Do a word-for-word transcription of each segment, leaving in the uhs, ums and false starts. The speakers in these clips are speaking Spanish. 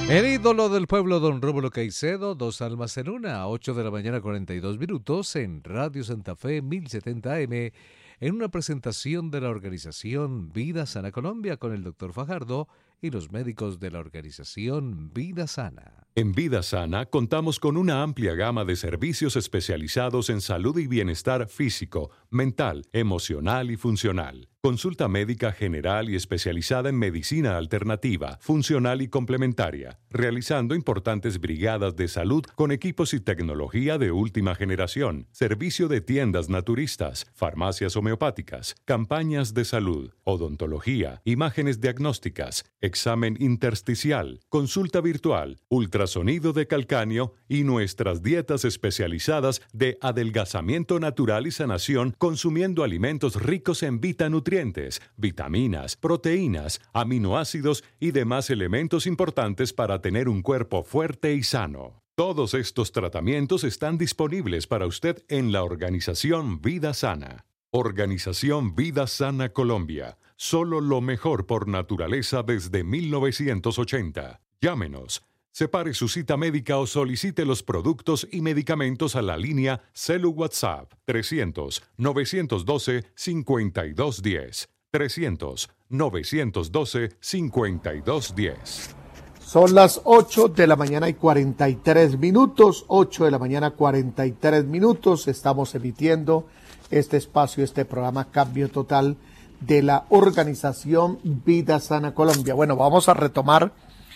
El ídolo del pueblo, don Rómulo Caicedo, dos almas en una, ocho de la mañana, cuarenta y dos minutos, en Radio Santa Fe mil setenta A M, en una presentación de la organización Vida Sana Colombia con el doctor Fajardo y los médicos de la organización Vida Sana. En Vida Sana contamos con una amplia gama de servicios especializados en salud y bienestar físico, mental, emocional y funcional. Consulta médica general y especializada en medicina alternativa, funcional y complementaria, realizando importantes brigadas de salud con equipos y tecnología de última generación, servicio de tiendas naturistas, farmacias homeopáticas, campañas de salud, odontología, imágenes diagnósticas, examen intersticial, consulta virtual, ultrasonido de calcáneo y nuestras dietas especializadas de adelgazamiento natural y sanación consumiendo alimentos ricos en vitanutrientes, vitaminas, proteínas, aminoácidos y demás elementos importantes para tener un cuerpo fuerte y sano. Todos estos tratamientos están disponibles para usted en la organización Vida Sana. Organización Vida Sana Colombia. Solo lo mejor por naturaleza desde mil novecientos ochenta. Llámenos. Separe su cita médica o solicite los productos y medicamentos a la línea Celu WhatsApp trescientos, novecientos doce, cincuenta y dos diez. trescientos, novecientos doce, cincuenta y dos diez. Son las ocho de la mañana y cuarenta y tres minutos, ocho de la mañana cuarenta y tres minutos. Estamos emitiendo este espacio, este programa Cambio Total de la organización Vida Sana Colombia. Bueno, vamos a retomar.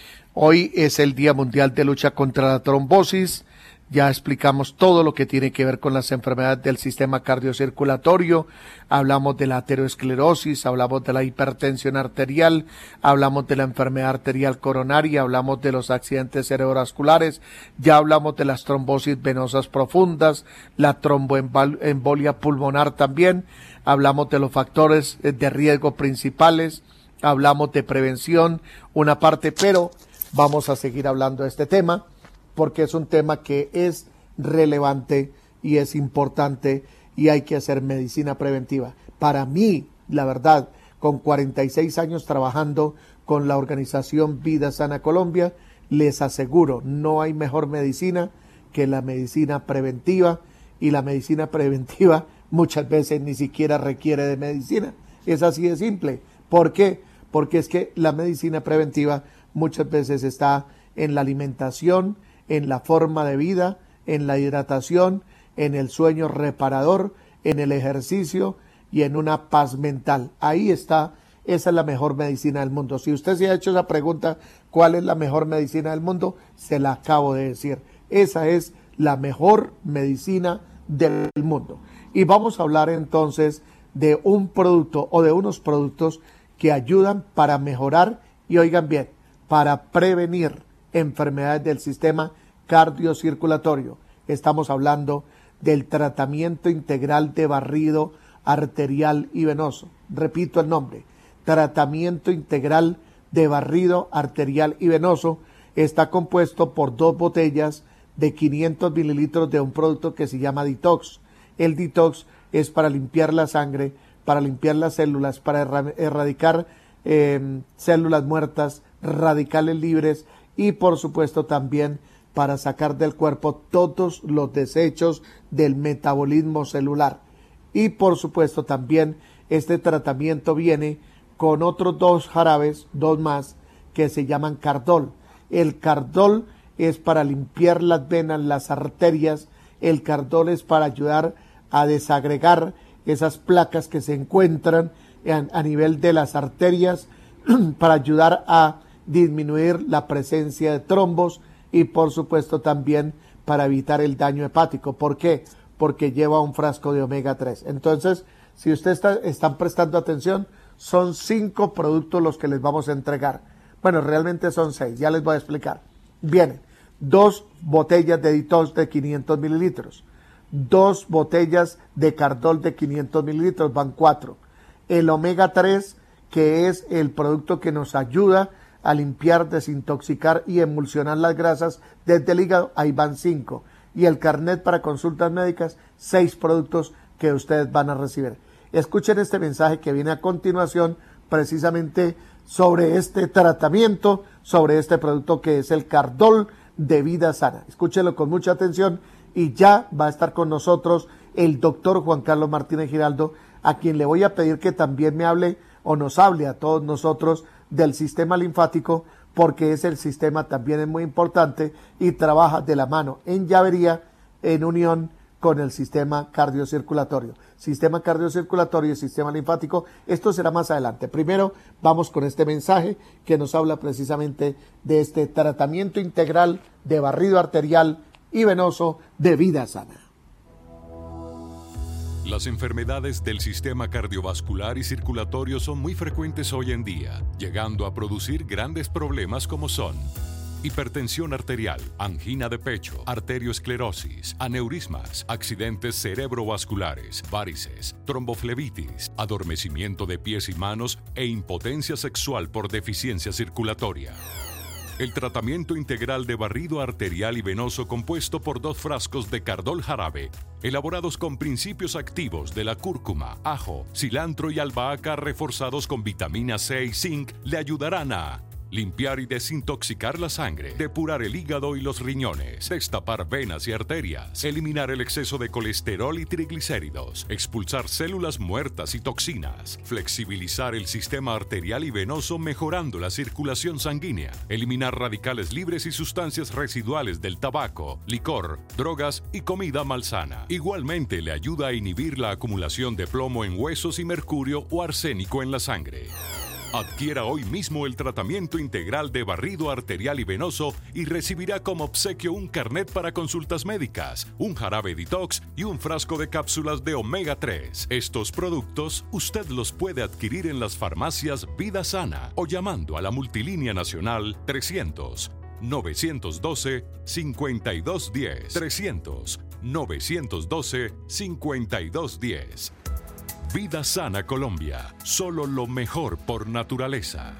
Hoy es el Día Mundial de Lucha contra la Trombosis. Ya explicamos todo lo que tiene que ver con las enfermedades del sistema cardiocirculatorio. Hablamos de la aterosclerosis, hablamos de la hipertensión arterial, hablamos de la enfermedad arterial coronaria, hablamos de los accidentes cerebrovasculares, ya hablamos de las trombosis venosas profundas, la tromboembolia pulmonar también, hablamos de los factores de riesgo principales, hablamos de prevención, una parte, pero vamos a seguir hablando de este tema porque es un tema que es relevante y es importante y hay que hacer medicina preventiva. Para mí, la verdad, con cuarenta y seis años trabajando con la organización Vida Sana Colombia, les aseguro, no hay mejor medicina que la medicina preventiva, y la medicina preventiva muchas veces ni siquiera requiere de medicina. Es así de simple. ¿Por qué? Porque es que la medicina preventiva muchas veces está en la alimentación, en la forma de vida, en la hidratación, en el sueño reparador, en el ejercicio y en una paz mental. Ahí está, esa es la mejor medicina del mundo. Si usted se ha hecho esa pregunta, ¿cuál es la mejor medicina del mundo? Se la acabo de decir. Esa es la mejor medicina del mundo. Y vamos a hablar entonces de un producto o de unos productos que ayudan para mejorar y, oigan bien, para prevenir enfermedades del sistema cardiocirculatorio. Estamos hablando del tratamiento integral de barrido arterial y venoso. Repito el nombre, tratamiento integral de barrido arterial y venoso. Está compuesto por dos botellas de quinientos mililitros de un producto que se llama Detox. El Detox es para limpiar la sangre, para limpiar las células, para erradicar eh, células muertas, radicales libres y por supuesto también para sacar del cuerpo todos los desechos del metabolismo celular. Y por supuesto también este tratamiento viene con otros dos jarabes, dos más, que se llaman Cardol. El Cardol es para limpiar las venas, las arterias. El Cardol es para ayudar a desagregar esas placas que se encuentran a, a nivel de las arterias, para ayudar a disminuir la presencia de trombos y por supuesto también para evitar el daño hepático. ¿Por qué? Porque lleva un frasco de omega tres. Entonces, si ustedes está, están prestando atención, son cinco productos los que les vamos a entregar. Bueno, realmente son seis, ya les voy a explicar. Vienen dos botellas de Detox de quinientos mililitros, dos botellas de Cardol de quinientos mililitros, van cuatro. El omega tres, que es el producto que nos ayuda a limpiar, desintoxicar y emulsionar las grasas desde el hígado, ahí van cinco. Y el carnet para consultas médicas, seis productos que ustedes van a recibir. Escuchen este mensaje que viene a continuación, precisamente sobre este tratamiento, sobre este producto que es el Cardol de Vida Sana. Escúchelo con mucha atención y ya va a estar con nosotros el doctor Juan Carlos Martínez Giraldo, a quien le voy a pedir que también me hable o nos hable a todos nosotros del sistema linfático, porque es el sistema también es muy importante y trabaja de la mano en llavería, en unión con el sistema cardiocirculatorio. Sistema cardiocirculatorio y sistema linfático, esto será más adelante. Primero vamos con este mensaje que nos habla precisamente de este tratamiento integral de barrido arterial y venoso de Vida Sana. Las enfermedades del sistema cardiovascular y circulatorio son muy frecuentes hoy en día, llegando a producir grandes problemas como son hipertensión arterial, angina de pecho, arteriosclerosis, aneurismas, accidentes cerebrovasculares, varices, tromboflebitis, adormecimiento de pies y manos e impotencia sexual por deficiencia circulatoria. El tratamiento integral de barrido arterial y venoso compuesto por dos frascos de Cardol jarabe, elaborados con principios activos de la cúrcuma, ajo, cilantro y albahaca reforzados con vitamina C y zinc, le ayudarán a limpiar y desintoxicar la sangre, depurar el hígado y los riñones, destapar venas y arterias, eliminar el exceso de colesterol y triglicéridos, expulsar células muertas y toxinas, flexibilizar el sistema arterial y venoso mejorando la circulación sanguínea, eliminar radicales libres y sustancias residuales del tabaco, licor, drogas y comida malsana. Igualmente le ayuda a inhibir la acumulación de plomo en huesos y mercurio o arsénico en la sangre. Adquiera hoy mismo el tratamiento integral de barrido arterial y venoso y recibirá como obsequio un carnet para consultas médicas, un jarabe detox y un frasco de cápsulas de omega tres. Estos productos usted los puede adquirir en las farmacias Vida Sana o llamando a la multilínea nacional trescientos, novecientos doce, cincuenta y dos diez. trescientos, novecientos doce, cincuenta y dos diez. Vida Sana Colombia, solo lo mejor por naturaleza.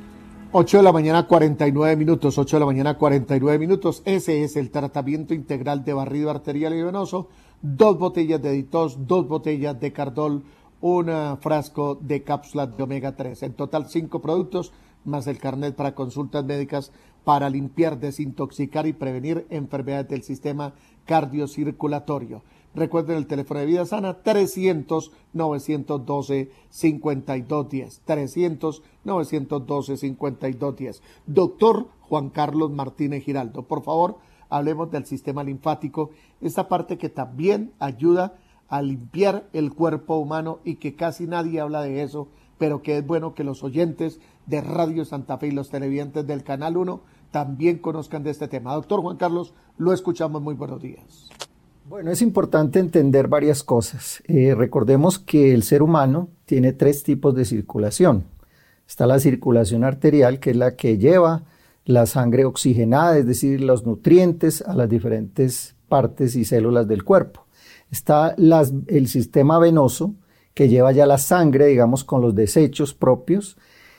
ocho de la mañana cuarenta y nueve minutos, ocho de la mañana cuarenta y nueve minutos, ese es el tratamiento integral de barrido arterial y venoso, dos botellas de Detox, dos botellas de Cardol, un frasco de cápsulas de omega tres, en total cinco productos, más el carnet para consultas médicas para limpiar, desintoxicar y prevenir enfermedades del sistema cardiocirculatorio. Recuerden el teléfono de Vida Sana, trescientos, novecientos doce, cincuenta y dos diez. trescientos, novecientos doce, cincuenta y dos diez. Doctor Juan Carlos Martínez Giraldo, por favor, hablemos del sistema linfático, esta parte que también ayuda a limpiar el cuerpo humano y que casi nadie habla de eso, pero que es bueno que los oyentes de Radio Santa Fe y los televidentes del Canal uno también conozcan de este tema. Doctor Juan Carlos, lo escuchamos, muy buenos días. Bueno, es importante entender varias cosas. Eh, recordemos que el ser humano tiene tres tipos de circulación. Está la circulación arterial, que es la que lleva la sangre oxigenada, es decir, los nutrientes a las diferentes partes y células del cuerpo. Está las, el sistema venoso, que lleva ya la sangre, digamos, con los desechos propios.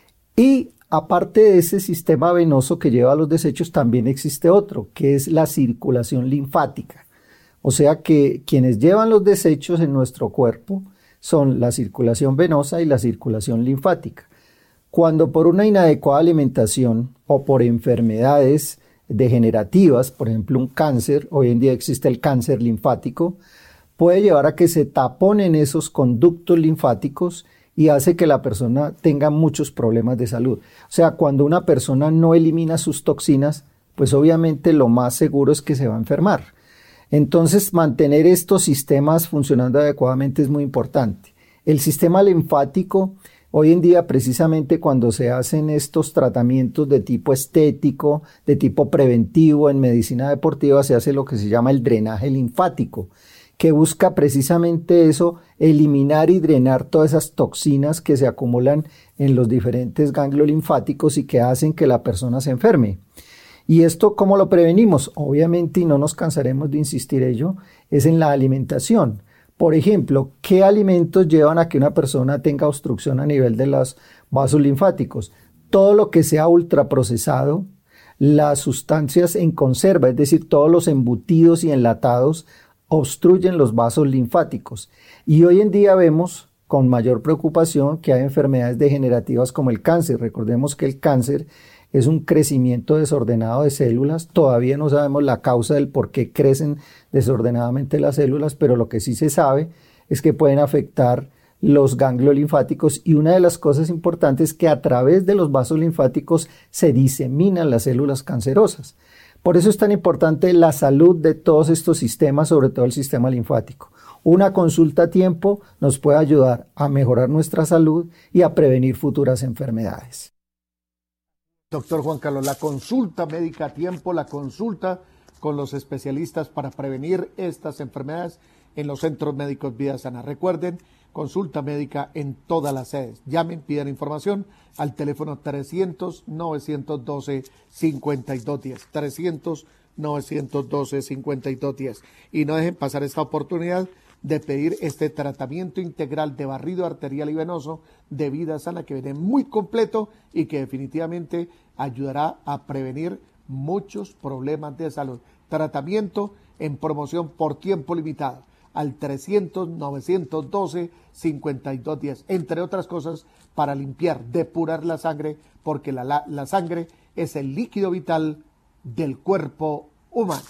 Y aparte de ese sistema venoso que lleva los desechos, también existe otro, que es la circulación linfática. O sea que quienes llevan los desechos en nuestro cuerpo son la circulación venosa y la circulación linfática. Cuando por una inadecuada alimentación o por enfermedades degenerativas, por ejemplo un cáncer, hoy en día existe el cáncer linfático, puede llevar a que se taponen esos conductos linfáticos y hace que la persona tenga muchos problemas de salud. O sea, cuando una persona no elimina sus toxinas, pues obviamente lo más seguro es que se va a enfermar. Entonces, mantener estos sistemas funcionando adecuadamente es muy importante. El sistema linfático, hoy en día, precisamente cuando se hacen estos tratamientos de tipo estético, de tipo preventivo, en medicina deportiva, se hace lo que se llama el drenaje linfático, que busca precisamente eso, eliminar y drenar todas esas toxinas que se acumulan en los diferentes ganglios linfáticos y que hacen que la persona se enferme. ¿Y esto cómo lo prevenimos? Obviamente, y no nos cansaremos de insistir ello, es en la alimentación. Por ejemplo, ¿qué alimentos llevan a que una persona tenga obstrucción a nivel de los vasos linfáticos? Todo lo que sea ultraprocesado, las sustancias en conserva, es decir, todos los embutidos y enlatados obstruyen los vasos linfáticos. Y hoy en día vemos con mayor preocupación que hay enfermedades degenerativas como el cáncer. Recordemos que el cáncer es un crecimiento desordenado de células. Todavía no sabemos la causa del por qué crecen desordenadamente las células, pero lo que sí se sabe es que pueden afectar los ganglios linfáticos, y una de las cosas importantes es que a través de los vasos linfáticos se diseminan las células cancerosas. Por eso es tan importante la salud de todos estos sistemas, sobre todo el sistema linfático. Una consulta a tiempo nos puede ayudar a mejorar nuestra salud y a prevenir futuras enfermedades. Doctor Juan Carlos, la consulta médica a tiempo, la consulta con los especialistas para prevenir estas enfermedades en los centros médicos Vida Sana. Recuerden, consulta médica en todas las sedes. Llamen, pidan información al teléfono trescientos, novecientos doce, cincuenta y dos diez. trescientos, novecientos doce, cincuenta y dos diez. Y no dejen pasar esta oportunidad de pedir este tratamiento integral de barrido arterial y venoso de Vida Sana, que viene muy completo y que definitivamente ayudará a prevenir muchos problemas de salud. Tratamiento en promoción por tiempo limitado al trescientos, novecientos doce, cincuenta y dos diez, entre otras cosas para limpiar, depurar la sangre, porque la, la, la sangre es el líquido vital del cuerpo humano.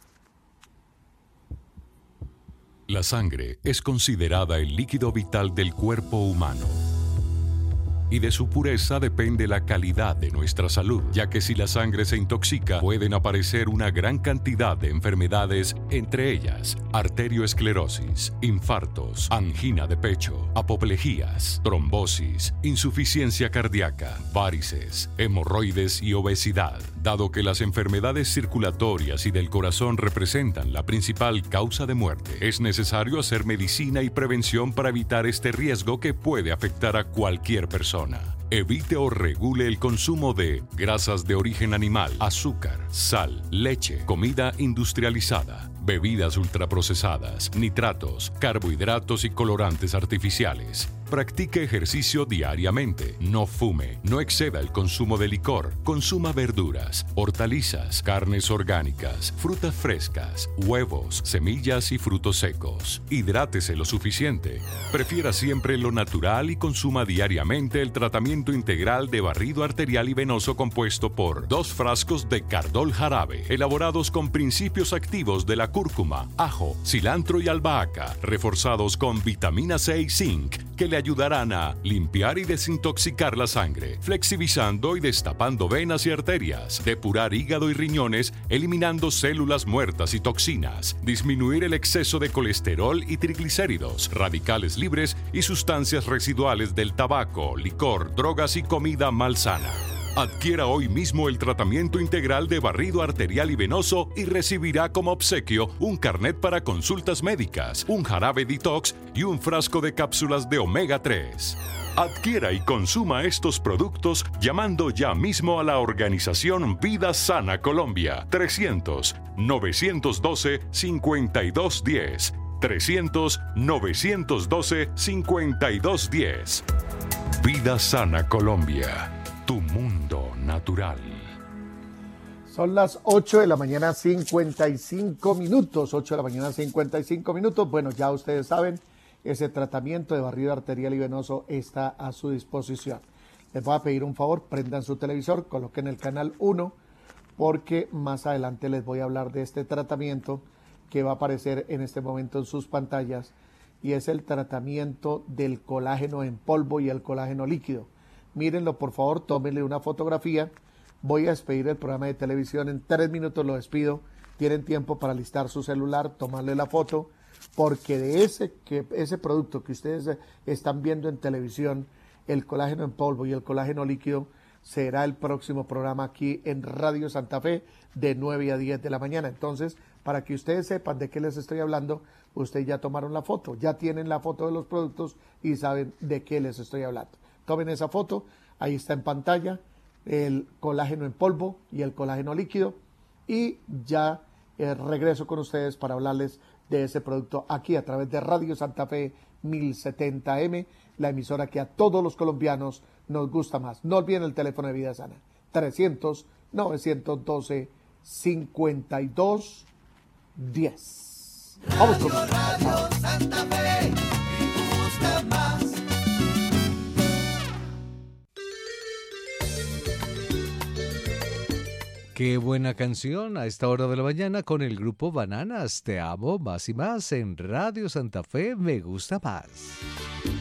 La sangre es considerada el líquido vital del cuerpo humano. Y de su pureza depende la calidad de nuestra salud, ya que si la sangre se intoxica, pueden aparecer una gran cantidad de enfermedades, entre ellas arterioesclerosis, infartos, angina de pecho, apoplejías, trombosis, insuficiencia cardíaca, varices, hemorroides y obesidad. Dado que las enfermedades circulatorias y del corazón representan la principal causa de muerte, es necesario hacer medicina y prevención para evitar este riesgo que puede afectar a cualquier persona. Evite o regule el consumo de grasas de origen animal, azúcar, sal, leche, comida industrializada, bebidas ultraprocesadas, nitratos, carbohidratos y colorantes artificiales. Practique ejercicio diariamente. No fume. No exceda el consumo de licor. Consuma verduras, hortalizas, carnes orgánicas, frutas frescas, huevos, semillas y frutos secos. Hidrátese lo suficiente. Prefiera siempre lo natural y consuma diariamente el tratamiento integral de barrido arterial y venoso compuesto por dos frascos de Cardol jarabe, elaborados con principios activos de la cúrcuma, ajo, cilantro y albahaca, reforzados con vitamina C y zinc, que le ayudarán a limpiar y desintoxicar la sangre, flexibilizando y destapando venas y arterias, depurar hígado y riñones, eliminando células muertas y toxinas, disminuir el exceso de colesterol y triglicéridos, radicales libres y sustancias residuales del tabaco, licor, drogas y comida malsana. Adquiera hoy mismo el tratamiento integral de barrido arterial y venoso y recibirá como obsequio un carnet para consultas médicas, un jarabe detox y un frasco de cápsulas de omega tres. Adquiera y consuma estos productos llamando ya mismo a la organización Vida Sana Colombia. trescientos, novecientos doce, cincuenta y dos diez. trescientos, novecientos doce, cincuenta y dos diez. Vida Sana Colombia. Tu mundo natural. Son las ocho de la mañana, cincuenta y cinco minutos. ocho de la mañana, cincuenta y cinco minutos. Bueno, ya ustedes saben, ese tratamiento de barrido arterial y venoso está a su disposición. Les voy a pedir un favor, prendan su televisor, coloquen el canal uno, porque más adelante les voy a hablar de este tratamiento que va a aparecer en este momento en sus pantallas, y es el tratamiento del colágeno en polvo y el colágeno líquido. Mírenlo, por favor, tómenle una fotografía. Voy a despedir el programa de televisión. En tres minutos lo despido. Tienen tiempo para listar su celular, tomarle la foto, porque de ese, que, ese producto que ustedes están viendo en televisión, el colágeno en polvo y el colágeno líquido, será el próximo programa aquí en Radio Santa Fe de nueve a diez de la mañana. Entonces, para que ustedes sepan de qué les estoy hablando, ustedes ya tomaron la foto, ya tienen la foto de los productos y saben de qué les estoy hablando. Tomen esa foto, ahí está en pantalla el colágeno en polvo y el colágeno líquido, y ya eh, regreso con ustedes para hablarles de ese producto aquí a través de Radio Santa Fe mil setenta eme, la emisora que a todos los colombianos nos gusta más. No olviden el teléfono de Vida Sana, trescientos, novecientos doce, cincuenta y dos diez. Vamos con Radio Santa Fe, me gusta más. Qué buena canción a esta hora de la mañana con el grupo Bananas. Te amo más y más en Radio Santa Fe, me gusta más.